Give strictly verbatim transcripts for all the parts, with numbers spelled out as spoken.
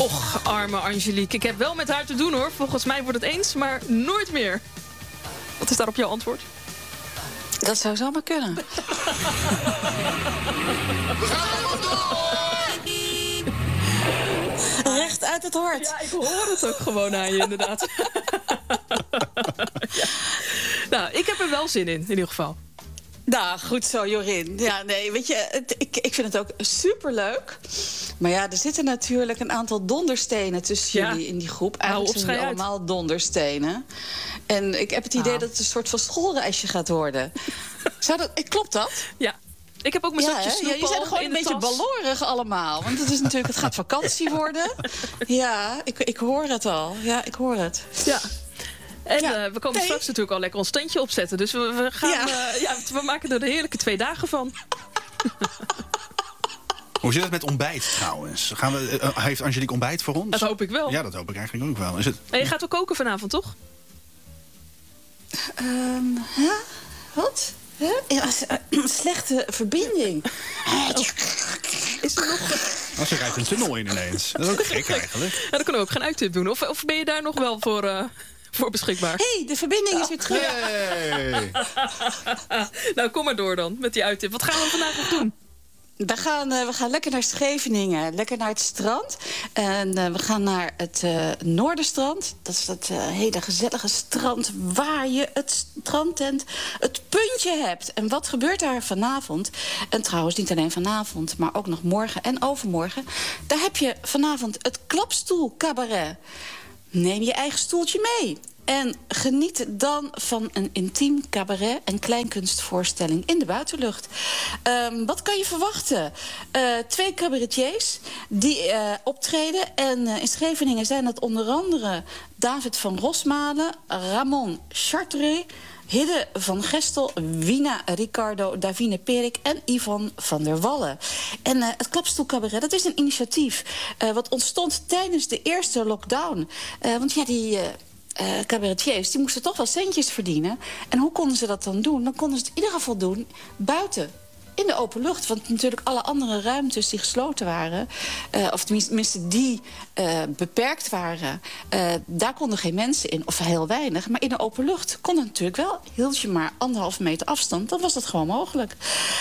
Och, arme Angelique. Ik heb wel met haar te doen, hoor. Volgens mij wordt het eens, maar nooit meer. Wat is daarop jouw antwoord? Dat zou zomaar kunnen. We gaan allemaal door! Recht uit het hart. Ja, ik hoor het ook gewoon aan je, inderdaad. Ja. Nou, ik heb er wel zin in, in ieder geval. Nou, goed zo, Jorien. Ja, nee, weet je, het, ik, ik vind het ook superleuk. Maar ja, er zitten natuurlijk een aantal donderstenen tussen Ja. jullie in die groep. Nou, Eigenlijk zijn opschei jullie uit. allemaal donderstenen. En ik heb het idee Ah. dat het een soort van schoolreisje gaat worden. Zou dat, klopt dat? Ja. Ik heb ook mijn Ja, zakje hè? snoep Ja, je zijn al gewoon in een de beetje tas. ballorig allemaal. Want het is natuurlijk, het gaat vakantie worden. Ja, ik, ik hoor het al. Ja, ik hoor het. Ja. En Ja. eh, we komen Nee. straks natuurlijk al lekker ons tentje opzetten. Dus we, we gaan, Ja. ja. ja, we maken er de heerlijke twee dagen van. Hoe zit het met ontbijt trouwens? Gaan we, uh, heeft Angelique ontbijt voor ons? Dat hoop ik wel. Ja, dat hoop ik eigenlijk ook wel. Is het... En je gaat ook koken vanavond, toch? Um, huh? Wat? Huh? Ja, s- uh, slechte verbinding. Is er nog... Als je rijdt een tunnel in ineens. Dat is ook gek eigenlijk. Ja, dan kunnen we ook geen uittip doen. Of, of ben je daar nog wel voor, uh, voor beschikbaar? Hé, hey, de verbinding is weer terug. Hey. Nou, kom maar door dan met die uittip. Wat gaan we vanavond doen? We gaan, uh, we gaan lekker naar Scheveningen, lekker naar het strand. En uh, we gaan naar het uh, Noorderstrand. Dat is dat uh, hele gezellige strand waar je het strandtent, het puntje hebt. En wat gebeurt daar vanavond? En trouwens niet alleen vanavond, maar ook nog morgen en overmorgen. Daar heb je vanavond het klapstoel cabaret. Neem je eigen stoeltje mee. En geniet dan van een intiem cabaret en kleinkunstvoorstelling in de buitenlucht. Um, wat kan je verwachten? Uh, twee cabaretiers die uh, optreden. En uh, in Scheveningen zijn dat onder andere David van Rosmalen, Ramon Chartreux, Hidde van Gestel, Wina Ricardo, Davine Perik en Yvonne van der Wallen. En uh, het Klapstoel Cabaret, dat is een initiatief uh, wat ontstond tijdens de eerste lockdown. Uh, want ja, die... Uh, Uh, cabaretiers, die moesten toch wel centjes verdienen. En hoe konden ze dat dan doen? Dan konden ze het in ieder geval doen buiten. In de open lucht. Want natuurlijk alle andere ruimtes die gesloten waren... Uh, of tenminste die uh, beperkt waren... Uh, daar konden geen mensen in, of heel weinig. Maar in de open lucht kon het natuurlijk wel. Hield je maar anderhalve meter afstand, dan was dat gewoon mogelijk.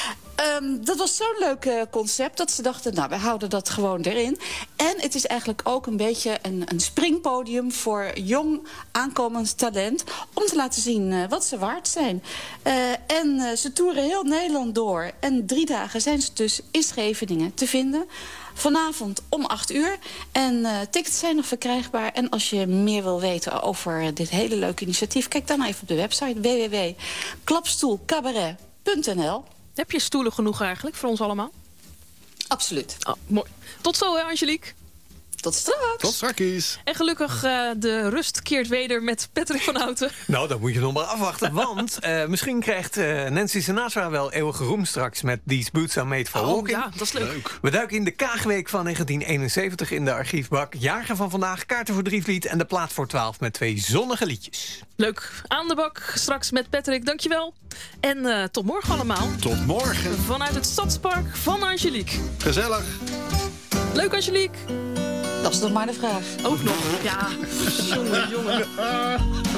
Um, dat was zo'n leuk uh, concept dat ze dachten... nou, we houden dat gewoon erin. En het is eigenlijk ook een beetje een, een springpodium... voor jong aankomend talent... om te laten zien uh, wat ze waard zijn. Uh, en uh, ze toeren heel Nederland door. En drie dagen zijn ze dus in Scheveningen te vinden... Vanavond om acht uur. En uh, tickets zijn nog verkrijgbaar. En als je meer wil weten over dit hele leuke initiatief... kijk dan even op de website w w w punt klapstoelcabaret punt n l. Heb je stoelen genoeg eigenlijk voor ons allemaal? Absoluut. Oh, mooi. Tot zo, hè, Angelique. Tot straks. Tot straks. En gelukkig uh, de rust keert weder met Patrick van Houten. Nou, dat moet je nog maar afwachten. Want uh, misschien krijgt uh, Nancy Sinatra wel eeuwige roem straks... met These Boots Are Made for Oh Walking. ja, dat is leuk. leuk. We duiken in de Kaagweek van negentien eenenzeventig in de archiefbak. Jager van vandaag, kaarten voor Drievliet... en de plaat voor twaalf met twee zonnige liedjes. Leuk. Aan de bak straks met Patrick. Dankjewel. En uh, tot morgen allemaal. Tot morgen. Vanuit het Stadspark van Angelique. Gezellig. Leuk, Angelique. Dat is nog maar de vraag. Ook nog. Ja. Jongen, jongen.